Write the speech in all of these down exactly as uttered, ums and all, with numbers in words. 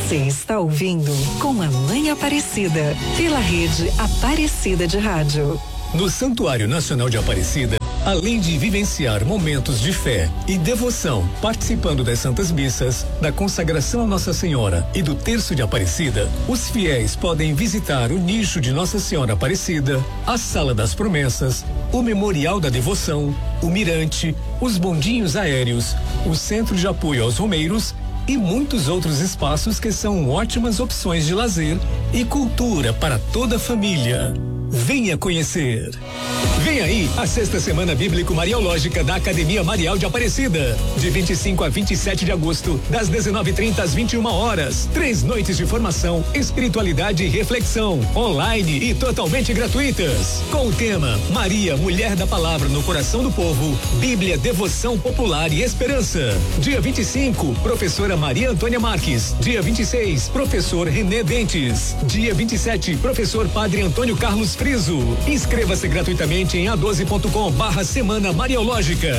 Você está ouvindo Com a Mãe Aparecida, pela rede Aparecida de Rádio. No Santuário Nacional de Aparecida, além de vivenciar momentos de fé e devoção, participando das Santas Missas, da consagração a Nossa Senhora e do Terço de Aparecida, os fiéis podem visitar o nicho de Nossa Senhora Aparecida, a Sala das Promessas, o Memorial da Devoção, o Mirante, os bondinhos aéreos, o Centro de Apoio aos Romeiros e muitos outros espaços que são ótimas opções de lazer e cultura para toda a família. Venha conhecer. Vem aí a sexta semana bíblico mariológica da Academia Marial de Aparecida, de vinte e cinco a vinte e sete de agosto, das dezenove e trinta às vinte e uma horas. Três noites de formação, espiritualidade e reflexão, online e totalmente gratuitas. Com o tema Maria, Mulher da Palavra no Coração do Povo, Bíblia, Devoção Popular e Esperança. Dia vinte e cinco, professora Maria Antônia Marques. Dia vinte e seis, professor Renê Dentes. Dia vinte e sete, professor Padre Antônio Carlos Friso. Inscreva-se gratuitamente em a doze ponto com barra Semana Mariológica.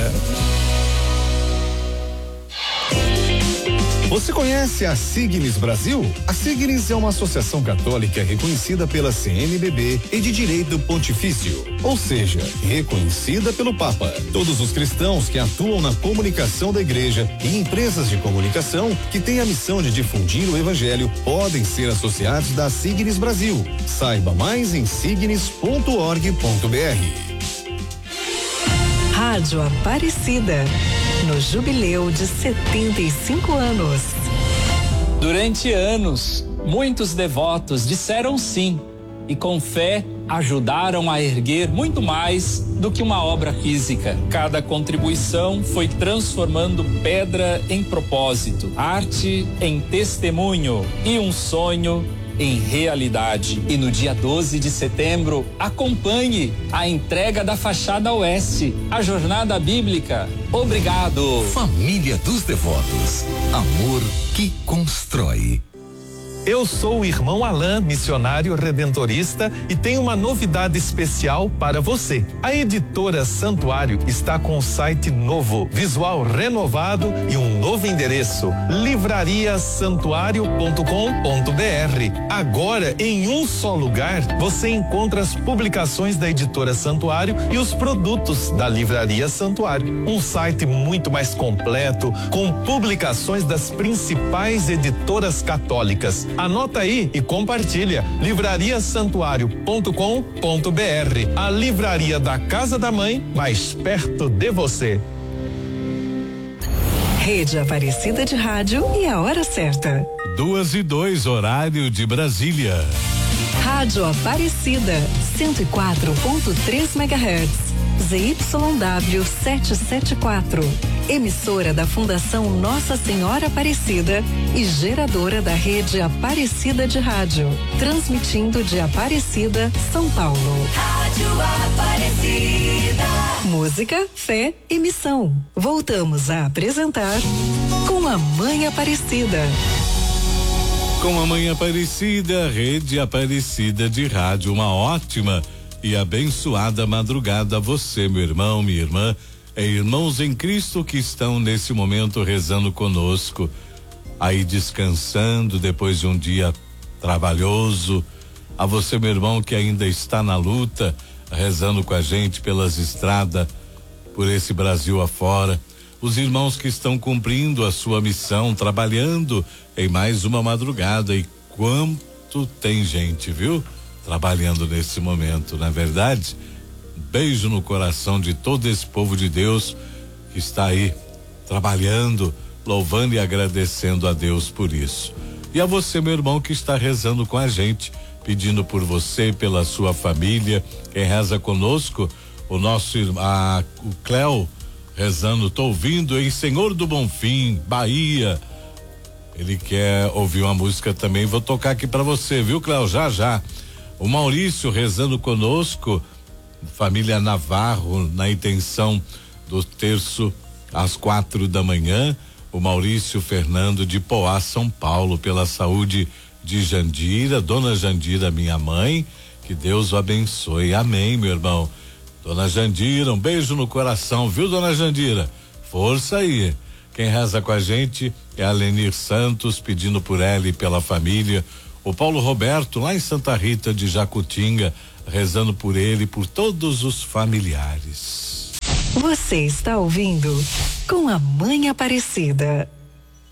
Você conhece a Signis Brasil? A Signis é uma associação católica reconhecida pela C N B B e de direito pontifício, ou seja, reconhecida pelo Papa. Todos os cristãos que atuam na comunicação da igreja e empresas de comunicação que têm a missão de difundir o evangelho podem ser associados da Signis Brasil. Saiba mais em signis ponto org ponto br. Rádio Aparecida, no jubileu de setenta e cinco anos. Durante anos, muitos devotos disseram sim e com fé ajudaram a erguer muito mais do que uma obra física. Cada contribuição foi transformando pedra em propósito, arte em testemunho e um sonho em realidade. E no dia doze de setembro, acompanhe a entrega da fachada oeste, a jornada bíblica. Obrigado. Família dos Devotos, amor que constrói. Eu sou o irmão Alain, missionário redentorista, e tenho uma novidade especial para você. A editora Santuário está com um site novo, visual renovado e um novo endereço: livraria santuário ponto com ponto br. Agora, em um só lugar, você encontra as publicações da editora Santuário e os produtos da Livraria Santuário. Um site muito mais completo, com publicações das principais editoras católicas. Anota aí e compartilha. livraria santuário ponto com ponto br. A livraria da Casa da Mãe, mais perto de você. Rede Aparecida de Rádio e a hora certa. Duas e dois, horário de Brasília. Rádio Aparecida, cento e quatro ponto três megahertz. Z Y W setecentos e setenta e quatro. Emissora da Fundação Nossa Senhora Aparecida e geradora da rede Aparecida de Rádio. Transmitindo de Aparecida, São Paulo. Rádio Aparecida. Música, fé e missão. Voltamos a apresentar Com a Mãe Aparecida. Com a Mãe Aparecida, rede Aparecida de Rádio. Uma ótima e abençoada madrugada a você, meu irmão, minha irmã, e irmãos em Cristo que estão nesse momento rezando conosco, aí descansando depois de um dia trabalhoso. A você, meu irmão, que ainda está na luta, rezando com a gente pelas estradas, por esse Brasil afora. Os irmãos que estão cumprindo a sua missão, trabalhando em mais uma madrugada. E quanto tem gente, viu? Trabalhando nesse momento, não é verdade? Beijo no coração de todo esse povo de Deus que está aí trabalhando, louvando e agradecendo a Deus por isso. E a você, meu irmão, que está rezando com a gente, pedindo por você, pela sua família. Quem reza conosco, o nosso a, o Cléo rezando, tô ouvindo em Senhor do Bonfim, Bahia. Ele quer ouvir uma música também, vou tocar aqui para você, viu, Cléo? Já, já. O Maurício rezando conosco, família Navarro, na intenção do terço às quatro da manhã. O Maurício Fernando de Poá, São Paulo, pela saúde de Jandira, dona Jandira, minha mãe, que Deus o abençoe. Amém, meu irmão. Dona Jandira, um beijo no coração, viu, dona Jandira? Força aí. Quem reza com a gente é a Lenir Santos, pedindo por ela e pela família. O Paulo Roberto, lá em Santa Rita de Jacutinga, rezando por ele e por todos os familiares. Você está ouvindo Com a Mãe Aparecida.